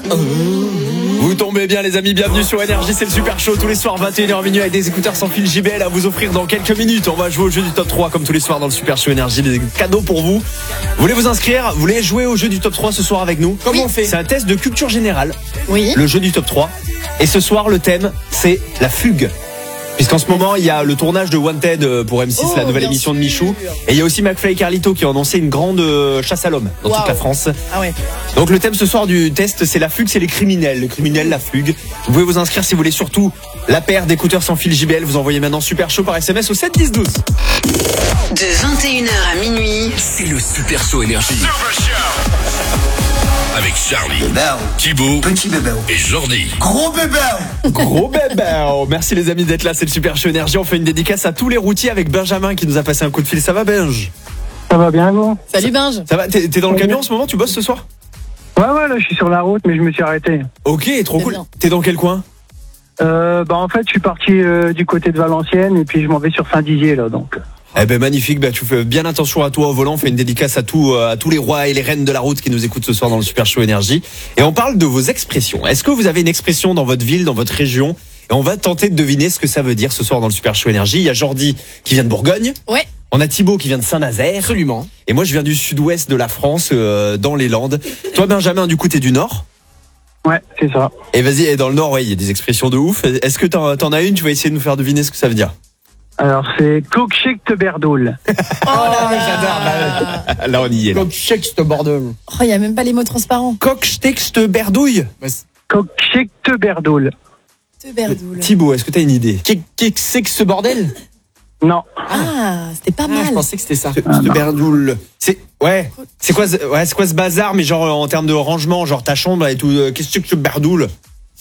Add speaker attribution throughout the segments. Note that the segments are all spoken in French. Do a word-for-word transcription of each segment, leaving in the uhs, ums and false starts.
Speaker 1: Vous tombez bien les amis, bienvenue sur Énergie, c'est le Super Show tous les soirs vingt et une heures minuit avec des écouteurs sans fil J B L à vous offrir dans quelques minutes. On va jouer au jeu du top trois comme tous les soirs dans le Super Show Énergie, des cadeaux pour vous. Vous voulez vous inscrire, vous voulez jouer au jeu du top trois ce soir avec nous? Comment oui. on fait? C'est un test de culture générale. Oui. Le jeu du top trois. Et ce soir le thème c'est la fugue. Puisqu'en ce moment, il y a le tournage de Wanted pour M six, oh, la nouvelle émission sûr. de Michou. Et il y a aussi McFly et Carlito qui ont annoncé une grande chasse à l'homme dans wow. toute la France. Ah ouais. Donc le thème ce soir du test, c'est la fugue, c'est les criminels. Les criminels, la fugue. Vous pouvez vous inscrire si vous voulez surtout la paire d'écouteurs sans fil J B L. Vous envoyez maintenant Super Show par S M S au sept dix douze.
Speaker 2: De vingt et une heures à minuit,
Speaker 3: c'est le Super Show Énergie. Avec Charlie, Thibaut,
Speaker 4: Petit bébé
Speaker 3: et Jordi.
Speaker 4: Gros bébé.
Speaker 1: Gros bébé. Merci les amis d'être là, c'est le Super Show Énergie. On fait une dédicace à tous les routiers avec Benjamin qui nous a passé un coup de fil. Ça va Benj?
Speaker 5: Ça va bien vous?
Speaker 6: Salut Benj.
Speaker 1: Ça va, t'es, t'es dans le camion en ce moment? Tu bosses ce soir?
Speaker 5: Ouais ouais, là je suis sur la route mais je me suis arrêté.
Speaker 1: Ok, trop
Speaker 6: c'est
Speaker 1: cool.
Speaker 6: Bien.
Speaker 1: T'es dans quel coin?
Speaker 5: Euh, bah en fait je suis parti euh, du côté de Valenciennes et puis je m'en vais sur Saint-Dizier là donc.
Speaker 1: Eh ben magnifique, bah tu fais bien attention à toi au volant, on fait une dédicace à tous à tous les rois et les reines de la route qui nous écoutent ce soir dans le Super Show Énergie. Et on parle de vos expressions. Est-ce que vous avez une expression dans votre ville, dans votre région? Et on va tenter de deviner ce que ça veut dire ce soir dans le Super Show Énergie. Il y a Jordi qui vient de Bourgogne.
Speaker 6: Ouais.
Speaker 1: On a Thibaut qui vient de Saint-Nazaire.
Speaker 7: Absolument.
Speaker 1: Et moi je viens du sud-ouest de la France, euh, dans les Landes. Toi Benjamin, du coup t'es du Nord?
Speaker 5: Ouais, c'est ça.
Speaker 1: Et vas-y, et dans le Nord, ouais, il y a des expressions de ouf. Est-ce que t'en, t'en as une? Tu vas essayer de nous faire deviner ce que ça veut dire.
Speaker 5: Alors c'est Coq-Chic Berdoul.
Speaker 6: Oh là là,
Speaker 1: j'adore. Là on y est.
Speaker 7: Coq-Chic Berdoul.
Speaker 6: Oh, il y a même pas les mots transparents.
Speaker 1: Coq-Chic Berdouille.
Speaker 5: Coq-Chic Berdoul.
Speaker 6: Te berdoule.
Speaker 1: Thibaut, est-ce que t'as une idée?
Speaker 7: Qu'est-ce que ce bordel?
Speaker 5: Non.
Speaker 6: Ah, c'était pas
Speaker 7: Ah,
Speaker 6: mal.
Speaker 7: je pensais que c'était ça.
Speaker 1: Ce ah, Berdoul. C'est ouais. C'est quoi, ce, ouais, c'est quoi ce bazar? Mais genre en termes de rangement, genre ta chambre et tout. Euh, qu'est-ce que tu Berdoul?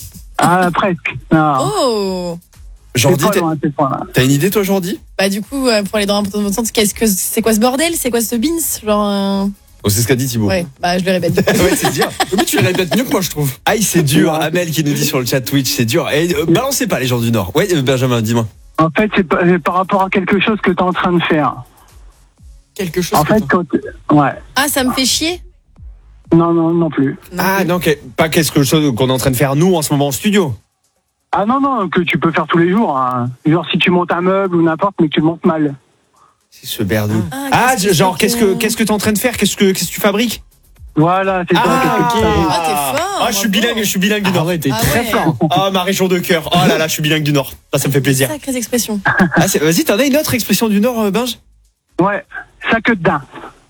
Speaker 5: Ah presque. Non.
Speaker 6: Oh.
Speaker 1: Jordi,
Speaker 5: t'as, loin,
Speaker 1: t'as une idée toi Jordi?
Speaker 6: Bah du coup, pour aller dans un sens, qu'est-ce que c'est quoi ce bordel? C'est quoi ce beans? Genre. Euh...
Speaker 1: Oh, c'est ce qu'a dit Thibaut.
Speaker 6: Ouais, bah je le répète.
Speaker 1: Ouais, c'est dur.
Speaker 7: Mais tu le répètes mieux que moi je trouve.
Speaker 1: Aïe, c'est dur. Amel qui nous dit sur le chat Twitch, c'est dur. Et euh, balancez pas les gens du Nord. Ouais, Benjamin, dis-moi.
Speaker 5: En fait, c'est par, c'est par rapport à quelque chose que t'es en train de faire.
Speaker 7: Quelque chose.
Speaker 5: En fait, quand ouais.
Speaker 6: Ah, ça me fait chier.
Speaker 5: Non, non, non plus.
Speaker 6: Non
Speaker 1: ah
Speaker 6: plus.
Speaker 1: non, pas quelque chose qu'on est en train de faire nous en ce moment en studio.
Speaker 5: Ah non, non, que tu peux faire tous les jours. Hein. Genre si tu montes un meuble ou n'importe, mais que tu le montes mal.
Speaker 1: C'est ce Berdoul.
Speaker 6: Ah,
Speaker 1: ah
Speaker 6: qu'est-ce
Speaker 1: genre,
Speaker 6: que
Speaker 1: qu'est-ce que qu'est-ce que t'es en train de faire? Qu'est-ce que qu'est-ce que tu fabriques?
Speaker 5: Voilà, c'est
Speaker 1: ah,
Speaker 5: ça.
Speaker 1: Okay.
Speaker 6: Ah, t'es fort.
Speaker 1: Ah, je suis bilingue, je suis bilingue du Nord.
Speaker 7: Ah ouais, t'es
Speaker 6: ah
Speaker 7: très
Speaker 6: ouais.
Speaker 7: fort.
Speaker 1: Ah, ma région de cœur. Oh là là, je suis bilingue du Nord. Ça, ça me fait plaisir.
Speaker 6: Sacrées expressions.
Speaker 1: Ah, c'est, vas-y, t'en as une autre expression du Nord, Benj?
Speaker 5: Ouais, ça que dedans.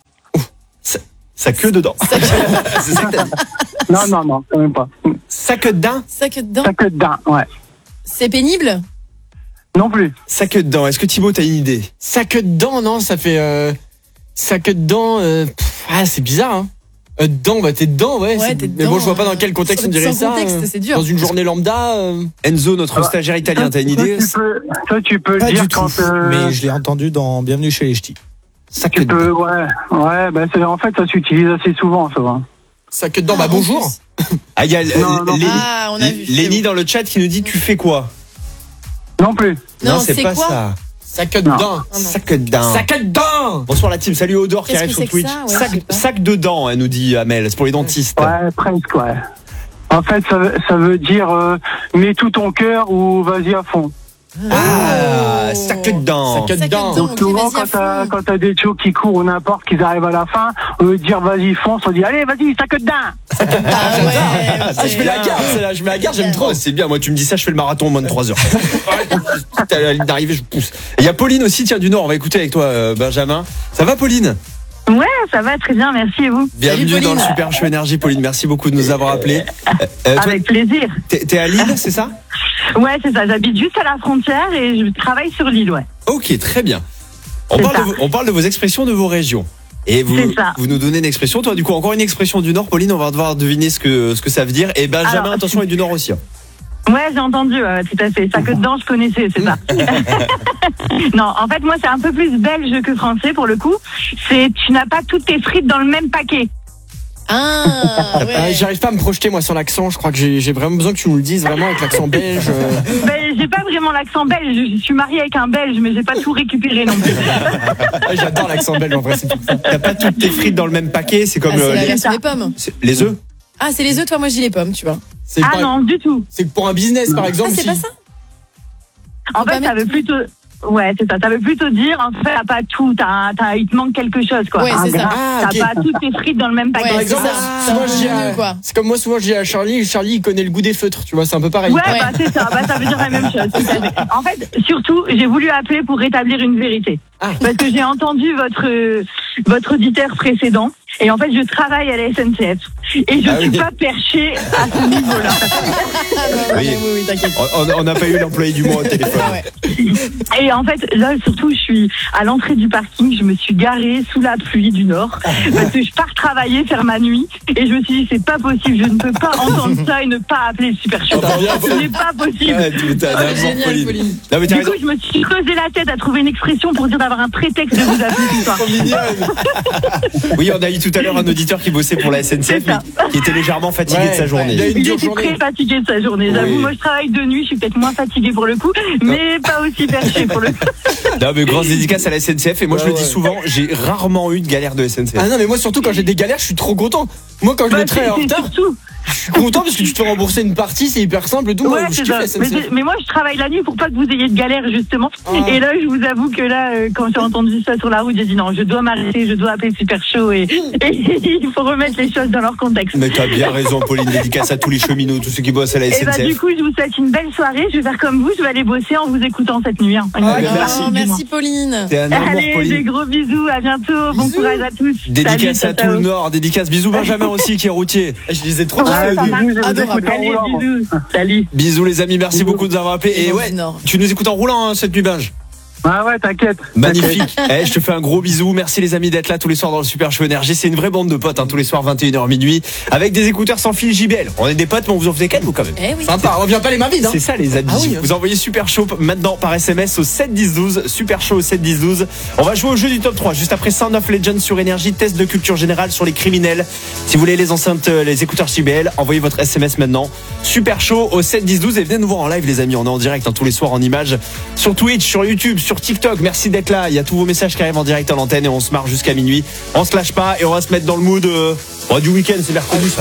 Speaker 1: Ça, ça queue dedans.
Speaker 6: Ça que...
Speaker 1: c'est ça que t'as dit.
Speaker 5: Non, non, non, quand même pas.
Speaker 1: Ça queue dedans?
Speaker 6: Ça que dedans.
Speaker 5: Ça que dedans, ouais.
Speaker 6: C'est pénible?
Speaker 5: Non plus.
Speaker 1: Ça queue dedans. Est-ce que Thibaut, t'as une idée?
Speaker 7: Ça que dedans, non, ça fait. Euh... Ça que dedans. Euh... Pff, ah, c'est bizarre, hein. Euh, dedans, bah t'es dedans, ouais.
Speaker 6: Ouais,
Speaker 7: c'est...
Speaker 6: t'es
Speaker 7: Mais
Speaker 6: dedans,
Speaker 7: bon, je vois pas dans quel contexte on dirait
Speaker 6: sans
Speaker 7: ça.
Speaker 6: contexte,
Speaker 7: euh,
Speaker 6: c'est dur.
Speaker 7: Dans une journée lambda. Euh...
Speaker 1: Enzo, notre stagiaire italien, t'as une idée?
Speaker 5: Ça, tu peux, ça, tu peux
Speaker 8: Pas
Speaker 5: dire
Speaker 8: du tout,
Speaker 5: quand. Euh,
Speaker 8: mais je l'ai entendu dans Bienvenue chez les Ch'tis.
Speaker 1: Ça queue
Speaker 5: tu peux,
Speaker 1: dedans.
Speaker 5: ouais, ouais, bah c'est, en fait, ça s'utilise assez souvent, ça va.
Speaker 7: Ça que dedans,
Speaker 6: Ah,
Speaker 7: bah bonjour.
Speaker 1: Ah, il y a
Speaker 5: Non, non.
Speaker 1: Lénie,
Speaker 6: Ah, on a vu, c'est
Speaker 1: Lénie
Speaker 6: bon.
Speaker 1: dans le chat qui nous dit tu fais quoi?
Speaker 5: Non plus.
Speaker 6: Non,
Speaker 1: c'est,
Speaker 6: c'est
Speaker 1: pas
Speaker 6: quoi?
Speaker 1: ça.
Speaker 7: Ça que
Speaker 5: Non.
Speaker 7: dedans.
Speaker 6: Ah, non.
Speaker 1: Ça queue dedans.
Speaker 7: Ça que dedans.
Speaker 1: Bonsoir la team, salut Odor qui
Speaker 6: Qu'est-ce
Speaker 1: arrive
Speaker 6: que
Speaker 1: sur
Speaker 6: c'est que
Speaker 1: Twitch.
Speaker 6: ça? Ouais,
Speaker 1: sac,
Speaker 6: je sais pas.
Speaker 1: sac de dents, elle nous dit Amel, c'est pour les dentistes.
Speaker 5: Ouais, presque, ouais. En fait, ça, veut- ça veut dire euh, mets tout ton cœur ou vas-y à fond.
Speaker 1: Ah,
Speaker 6: Oh.
Speaker 1: sac de dents.
Speaker 7: Ça que
Speaker 6: Ça que
Speaker 7: dedans.
Speaker 6: dedans.
Speaker 5: Donc
Speaker 6: Ok,
Speaker 5: souvent,
Speaker 6: vas-y à
Speaker 5: quand t'as,
Speaker 6: fond.
Speaker 5: quand t'as des chos qui courent ou n'importe, qu'ils arrivent à la fin, au lieu de dire vas-y fonce, on dit allez vas-y, ça que dedans.
Speaker 6: Ah ouais.
Speaker 1: Ah, je mets la garde, celle-là, je mets la garde, j'aime trop. C'est bien, moi tu me dis ça, je fais le marathon en moins de trois heures. T'as la ligne d'arrivée, je pousse. Et il y a Pauline aussi, tiens, du Nord, on va écouter avec toi, euh, Benjamin. Ça va, Pauline?
Speaker 9: Ouais, ça va très bien, merci et vous?
Speaker 1: Bienvenue
Speaker 6: Salut,
Speaker 1: dans le
Speaker 6: Pauline.
Speaker 1: Super Show Énergie, Pauline. Merci beaucoup de nous avoir appelés. Euh, euh, toi,
Speaker 9: Avec plaisir.
Speaker 1: t'es, t'es à Lille, c'est ça?
Speaker 9: Ouais, c'est ça, j'habite juste à la frontière et je travaille sur l'île, ouais.
Speaker 1: Ok, très bien. On
Speaker 9: C'est
Speaker 1: parle,
Speaker 9: ça.
Speaker 1: de vos, on parle de vos expressions de vos régions. Et vous,
Speaker 9: C'est ça.
Speaker 1: vous nous donnez une expression. Toi, du coup, encore une expression du Nord, Pauline, on va devoir deviner ce que, ce que ça veut dire. Et Benjamin,
Speaker 9: Alors,
Speaker 1: attention, est du Nord aussi. hein.
Speaker 9: Ouais, j'ai entendu, ouais, tout à fait. Ça que dedans, je connaissais, c'est ça. Non, en fait, moi, c'est un peu plus belge que français pour le coup. C'est tu n'as pas toutes tes frites dans le même paquet.
Speaker 6: Ah, ouais.
Speaker 7: Euh, J'arrive pas à me projeter moi sur l'accent. Je crois que j'ai, j'ai vraiment besoin que tu nous le dises vraiment avec l'accent belge. euh.
Speaker 9: Ben, j'ai pas vraiment l'accent belge. Je suis mariée avec un belge, mais j'ai pas tout récupéré non plus.
Speaker 7: Ah, j'adore l'accent belge en vrai. C'est tout ça.
Speaker 1: T'as pas toutes tes frites dans le même paquet, c'est comme
Speaker 6: Ah, c'est
Speaker 1: euh,
Speaker 6: la
Speaker 1: les,
Speaker 6: version des pommes.
Speaker 1: c'est- les œufs.
Speaker 6: Ah, c'est les œufs, toi, moi, je dis les pommes, tu vois.
Speaker 7: C'est
Speaker 9: Ah
Speaker 7: pas-
Speaker 9: non, du tout.
Speaker 7: C'est que pour un business, par
Speaker 6: Ah,
Speaker 7: exemple.
Speaker 6: c'est
Speaker 7: si-
Speaker 6: pas ça?
Speaker 9: En
Speaker 6: Faut pas
Speaker 9: fait, ça
Speaker 6: mettre-
Speaker 9: veut plutôt. Ouais, c'est ça. Ça veut plutôt dire, en fait, t'as pas tout. T'as, t'as, il te manque quelque chose, quoi.
Speaker 6: Ouais,
Speaker 9: Un
Speaker 6: c'est ça.
Speaker 9: grain.
Speaker 7: Ah,
Speaker 9: T'as
Speaker 7: ok.
Speaker 9: pas toutes tes frites dans le même
Speaker 6: Ouais,
Speaker 9: paquet.
Speaker 7: Par
Speaker 6: c'est
Speaker 7: exemple,
Speaker 6: ça. C'est
Speaker 7: souvent
Speaker 6: un
Speaker 7: je dis
Speaker 6: peu
Speaker 7: à-
Speaker 6: mieux, quoi.
Speaker 7: c'est comme moi, souvent je dis à Charlie, Charlie il connaît le goût des feutres, tu vois, c'est un peu pareil.
Speaker 9: Ouais,
Speaker 6: Ouais.
Speaker 9: bah c'est ça, bah ça veut dire la même chose. tout à fait. En fait, surtout, j'ai voulu appeler pour rétablir une vérité.
Speaker 7: Ah.
Speaker 9: Parce que j'ai entendu votre euh, votre auditeur précédent, et en fait, je travaille à la S N C F. Et je
Speaker 1: Ah
Speaker 9: suis
Speaker 1: oui.
Speaker 9: pas perchée à ce niveau-là.
Speaker 6: Ah, bah,
Speaker 1: Oui.
Speaker 6: oui, oui, oui, t'inquiète.
Speaker 1: On on n'a pas eu l'employé du mois au téléphone.
Speaker 6: Ah ouais.
Speaker 9: Et en fait, là, surtout, je suis à l'entrée du parking, je me suis garée sous la pluie du Nord, parce que je pars travailler, faire ma nuit, et je me suis dit, c'est pas possible, je ne peux pas entendre ça et ne pas appeler le Super Show.
Speaker 1: T'as bien
Speaker 9: Ce n'est pas possible.
Speaker 1: Ouais, tu- t'as
Speaker 6: Ah,
Speaker 1: d'amour,
Speaker 6: génial,
Speaker 1: Pauline.
Speaker 6: Pauline.
Speaker 1: Non, mais t'as
Speaker 9: Du
Speaker 1: raison.
Speaker 9: coup, je me suis creusé la tête à trouver une expression pour dire d'avoir un prétexte de vous appeler ce soir.
Speaker 1: Oui, on a eu tout à l'heure un auditeur qui bossait pour la S N C F,
Speaker 9: C'est ça.
Speaker 1: mais qui était légèrement fatigué
Speaker 7: Ouais,
Speaker 1: de sa
Speaker 7: ouais.
Speaker 1: journée.
Speaker 7: Il a eu une
Speaker 9: Il
Speaker 7: dure
Speaker 9: était
Speaker 7: journée.
Speaker 9: très fatigué de sa journée. J'avoue,
Speaker 1: Oui.
Speaker 9: moi je travaille de nuit, je suis peut-être moins fatiguée pour le coup, mais pas aussi perché pour le coup.
Speaker 1: Non, mais grosse dédicace à la S N C F. Et moi, je
Speaker 7: Ouais,
Speaker 1: le dis
Speaker 7: ouais.
Speaker 1: souvent, j'ai rarement eu de galère de S N C F.
Speaker 7: Ah non, mais moi surtout quand j'ai des galères, je suis trop content. Moi quand je
Speaker 9: Bah,
Speaker 7: le traite en
Speaker 9: c'est-
Speaker 7: retard,
Speaker 9: surtout.
Speaker 7: je suis content parce que tu te fais rembourser une partie, c'est hyper simple et tout. Moi,
Speaker 9: Ouais,
Speaker 7: je
Speaker 9: c'est
Speaker 7: kiffe
Speaker 9: ça.
Speaker 7: la
Speaker 9: Mais,
Speaker 7: S N C F.
Speaker 9: c'est- mais moi, je travaille la nuit pour pas que vous ayez de galère, justement.
Speaker 7: Ah.
Speaker 9: Et là, je vous avoue que là, euh, quand j'ai entendu ça sur la route, j'ai dit non, je dois m'arrêter, je dois appeler Super Show et, et il faut remettre les choses dans leur contexte.
Speaker 1: Mais t'as bien raison, Pauline. Dédicace à tous les cheminots, tous ceux qui bossent à la
Speaker 9: Et bah, du
Speaker 1: S N C F.
Speaker 9: coup, je vous souhaite une belle soirée. Je vais faire comme vous, je vais aller bosser en vous écoutant cette nuit. Hein.
Speaker 1: Ah, ben, merci.
Speaker 6: Oh, merci, Pauline.
Speaker 1: T'es un amour,
Speaker 9: Allez, des
Speaker 1: Pauline.
Speaker 9: gros bisous, à bientôt, bon
Speaker 6: Bisous.
Speaker 9: courage à tous.
Speaker 1: Dédicace
Speaker 9: Salut,
Speaker 1: à tout le
Speaker 9: ciao.
Speaker 1: Nord. Dédicace. Bisous, Benjamin aussi, qui est routier.
Speaker 7: Je les ai trop
Speaker 9: Ah,
Speaker 7: kiffés.
Speaker 9: ça marche.
Speaker 5: bisous, je vous
Speaker 6: Adorable.
Speaker 5: écoute en
Speaker 9: Allez,
Speaker 5: roulant.
Speaker 9: bisous. Salut.
Speaker 1: Bisous, les amis. Merci beaucoup de nous avoir appelés. Et
Speaker 6: Dans
Speaker 1: ouais,
Speaker 6: le Nord.
Speaker 1: tu nous écoutes en roulant, hein, cette nuit, Binge.
Speaker 5: Ah ouais, t'inquiète.
Speaker 1: Magnifique. Eh, je te fais un gros bisou. Merci les amis d'être là tous les soirs dans le Super Show Énergie. C'est une vraie bande de potes, hein, tous les soirs vingt et une heures minuit, avec des écouteurs sans fil J B L. On est des potes, mais on vous en fait quatre, vous quand même.
Speaker 6: Eh oui.
Speaker 7: Sympa, revient pas les mains vides. Hein.
Speaker 1: C'est ça les amis.
Speaker 7: Ah oui, hein.
Speaker 1: Vous envoyez Super Show maintenant par S M S au sept dix douze. Super Show au sept dix douze. On va jouer au jeu du top trois juste après Sound of Legends sur Énergie. Test de culture générale sur les criminels. Si vous voulez les enceintes, euh, les écouteurs J B L, envoyez votre S M S maintenant. Super Show au sept dix douze et venez nous voir en live les amis. On est en direct hein, tous les soirs en images sur Twitch, sur YouTube, sur TikTok. Merci d'être là. Il y a tous vos messages qui arrivent en direct à l'antenne et on se marre jusqu'à minuit. On se lâche pas et on va se mettre dans le mood euh, oh, du week-end. C'est mercredi. Ça.